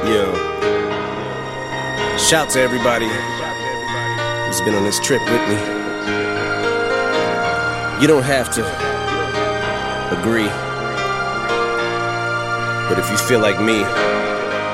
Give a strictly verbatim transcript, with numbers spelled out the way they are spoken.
Yo, shout to everybody who's been on this trip with me. You don't have to agree, but if you feel like me,